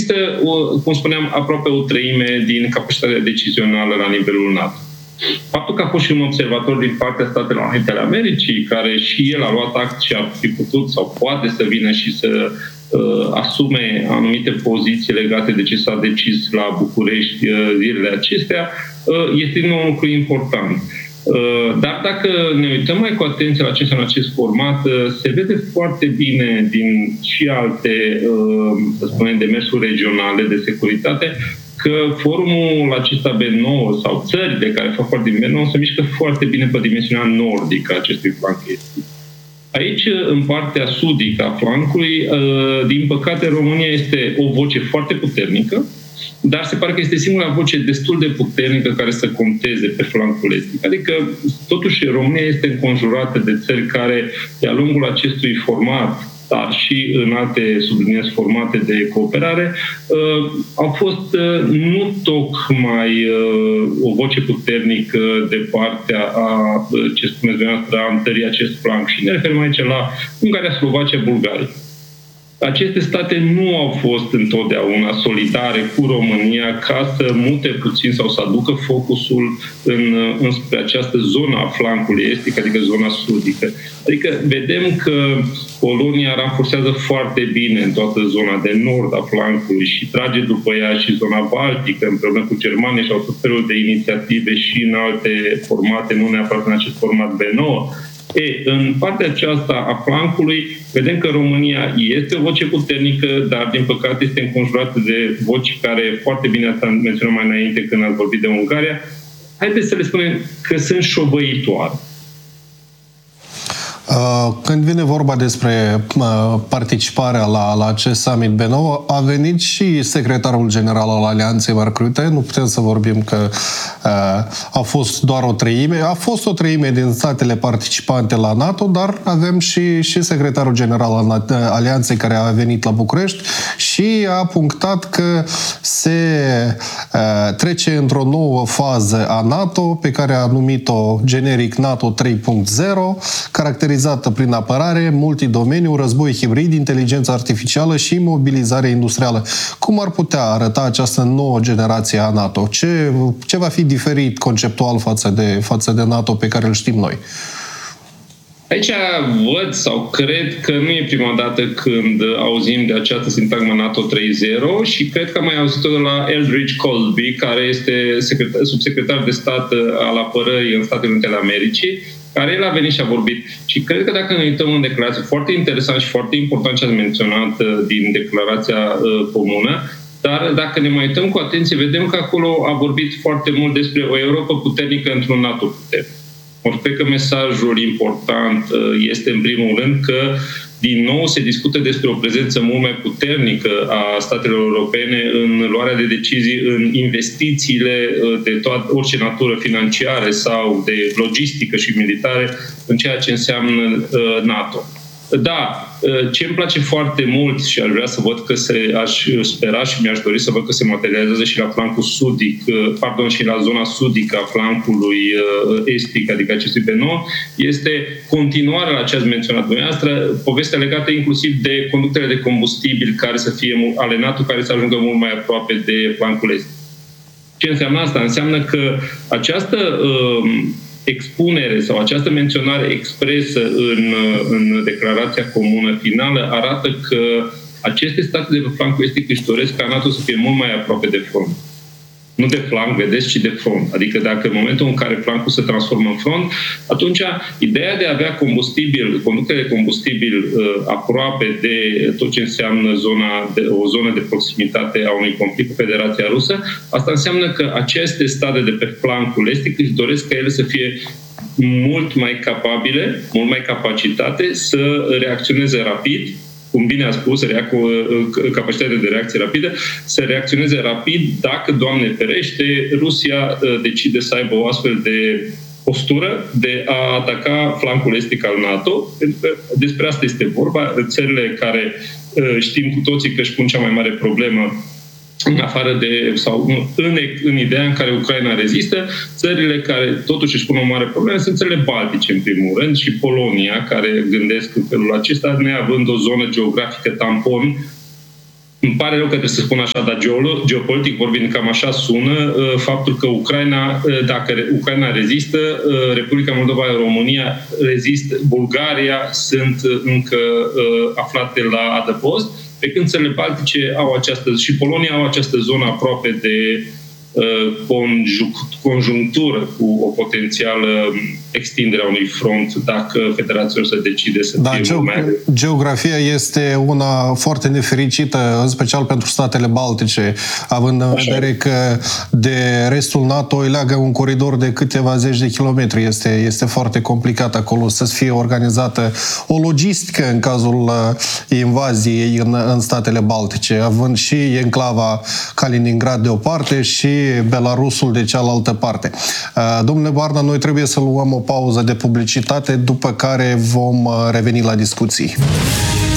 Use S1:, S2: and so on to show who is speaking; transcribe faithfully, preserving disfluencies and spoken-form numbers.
S1: există, cum spuneam, aproape o treime din capacitatea decizională la nivelul NATO. Faptul că a fost și un observator din partea Statelor Unite ale Americii, care și el a luat act și ar fi putut sau poate să vină și să uh, asume anumite poziții legate de ce s-a decis la București uh, zilele acestea, uh, este din nou un lucru important. Uh, dar dacă ne uităm mai cu atenție la ce înseamnă acest format, uh, se vede foarte bine din și alte, uh, să spunem, demersuri regionale de securitate, că forumul acesta B nouă sau țările care fac parte din B nouă se mișcă foarte bine pe dimensiunea nordică a acestui flanc estic. Aici, în partea sudică a flancului, din păcate, România este o voce foarte puternică, dar se pare că este singura voce destul de puternică care să conteze pe flancul estic. Adică, totuși, România este înconjurată de țări care, de-a lungul acestui format, dar și în alte sublinieri formate de cooperare, uh, au fost uh, nu tocmai uh, o voce puternică de partea a, uh, ce spuneți dumneavoastră, a întări acest flanc. Și ne referim aici la Ungaria, Slovacia, Bulgaria. Aceste state nu au fost întotdeauna solidare cu România ca să mute puțin sau să aducă focusul în, înspre această zonă a flancului estic, adică zona sudică. Adică vedem că Polonia ranforsează foarte bine în toată zona de nord a flancului și trage după ea și zona baltică împreună cu Germania și au tot felul de inițiative și în alte formate, nu neapărat în acest format B nouă. E, în partea aceasta a flancului, vedem că România este o voce puternică, dar din păcate este înconjurată de voci care foarte bine ați menționat mai înainte când ați vorbit de Ungaria. Haideți să le spunem că sunt șovăitoare.
S2: Când vine vorba despre participarea la, la acest summit B nouă, a venit și secretarul general al Alianței Mark Rutte. Nu putem să vorbim că a fost doar o treime. A fost o treime din statele participante la NATO, dar avem și, și secretarul general al Alianței care a venit la București și a punctat că se trece într-o nouă fază a NATO, pe care a numit-o generic NATO trei punct zero, caracterizată prin apărare, multidomeniu, război hibrid, inteligență artificială și mobilizare industrială. Cum ar putea arăta această nouă generație a NATO? Ce, ce va fi diferit conceptual față de, față de NATO pe care îl știm noi?
S1: Aici văd sau cred că nu e prima dată când auzim de această sintagmă NATO trei punct zero și cred că am mai auzit-o de la Eldridge Colby, care este secretar, subsecretar de stat al apărării în Statele Unite ale Americii, care el a venit și a vorbit. Și cred că dacă ne uităm în declarație, foarte interesant și foarte important ce ați menționat din declarația uh, comună, dar dacă ne mai uităm cu atenție, vedem că acolo a vorbit foarte mult despre o Europă puternică într-un NATO puternic. Or, cred că mesajul important uh, este în primul rând că din nou se discută despre o prezență mult mai puternică a statelor europene în luarea de decizii, în investițiile de toată, orice natură financiare sau de logistică și militare în ceea ce înseamnă NATO. Da, ce îmi place foarte mult și aș vrea să văd că se, aș spera și mi-aș dori să văd că se materializează și la flancul sudic, pardon, și la zona sudică a flancului estic, adică acestui B nouă, este continuarea la ce ați menționat dumneavoastră, povestea legată inclusiv de conductele de combustibil care să fie ale NATO, care să ajungă mult mai aproape de flancul estic. Ce înseamnă asta? Înseamnă că această uh, expunere sau această menționare expresă în, în declarația comună finală arată că aceste state de pe flancul estic își doresc ca NATO să fie mult mai aproape de front. Nu de flanc, vedeți, ci de front. Adică dacă în momentul în care flancul se transformă în front, atunci ideea de a avea combustibil, conducte de combustibil uh, aproape de tot ce înseamnă zona de, o zonă de proximitate a unui conflict cu Federația Rusă, asta înseamnă că aceste state de pe flancul estic își doresc ca ele să fie mult mai capabile, mult mai capacitate să reacționeze rapid, cum bine a spus, capacitatea de reacție rapidă, să reacționeze rapid dacă, Doamne ferește, Rusia decide să aibă o astfel de postură de a ataca flancul estic al NATO. Pentru că despre asta este vorba. Țările care știm cu toții că își pun cea mai mare problemă în afară de, sau în, în ideea în care Ucraina rezistă, țările care totuși își pun o mare problemă sunt țările baltice, în primul rând, și Polonia, care gândesc în felul acesta, neavând o zonă geografică tampon îmi pare rău că trebuie să spun așa, dar geopolitic vorbind cam așa sună, faptul că Ucraina, dacă Ucraina rezistă, Republica Moldova, România rezistă, Bulgaria sunt încă aflate la adăpost, pe când țările baltice au această, și Polonia au această zonă aproape de conjunctură cu o potențială extindere a unui front dacă Federația o să decide să
S2: da,
S1: fie
S2: ge-
S1: mai...
S2: Geografia este una foarte nefericită, în special pentru statele baltice, având în
S1: Așa.
S2: vedere că de restul NATO îi leagă un coridor de câteva zeci de kilometri. Este, este foarte complicat acolo să fie organizată o logistică în cazul invaziei în, în statele baltice, având și enclava Kaliningrad de o parte și Belarusul de cealaltă parte. Domnule Barna, noi trebuie să luăm o pauză de publicitate, după care vom reveni la discuții.